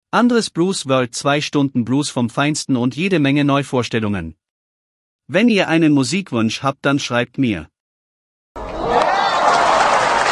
Andres Blues World, 2 Stunden Blues vom Feinsten und jede Menge Neuvorstellungen. Wenn ihr einen Musikwunsch habt, dann schreibt mir.